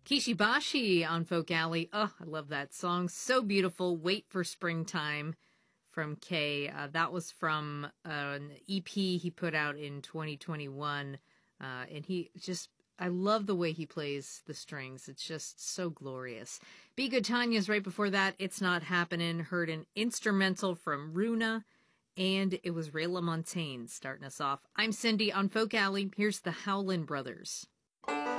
Kishibashi on Folk Alley. Oh, I love that song. So beautiful. Wait for Springtime from Kay. That was from an EP he put out in 2021. And I love the way he plays the strings. It's just so glorious. Be Good Tanya's right before that. It's Not Happening. Heard an instrumental from Runa. And it was Ray LaMontagne starting us off. I'm Cindy on Folk Alley. Here's the Howlin' Brothers.